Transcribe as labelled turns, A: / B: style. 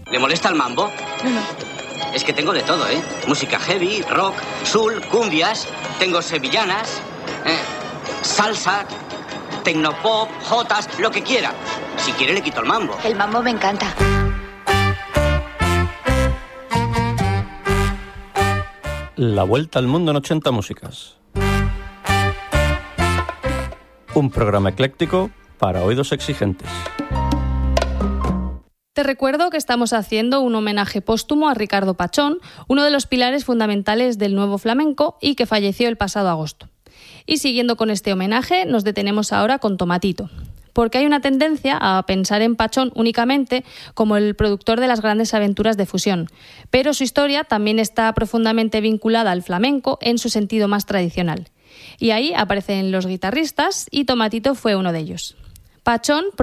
A: ¿Le molesta el mambo?
B: No.
A: Es que tengo de todo, ¿eh? Música heavy, rock, soul, cumbias, tengo sevillanas, salsa, tecnopop, jotas, lo que quiera. Si quiere le quito el mambo.
B: El mambo me encanta.
C: La vuelta al mundo en 80 músicas. Un programa ecléctico para oídos exigentes.
D: Te recuerdo que estamos haciendo un homenaje póstumo a Ricardo Pachón, uno de los pilares fundamentales del nuevo flamenco y que falleció el pasado agosto. Y siguiendo con este homenaje, nos detenemos ahora con Tomatito, porque hay una tendencia a pensar en Pachón únicamente como el productor de las grandes aventuras de fusión, pero su historia también está profundamente vinculada al flamenco en su sentido más tradicional. Y ahí aparecen los guitarristas y Tomatito fue uno de ellos. Pachón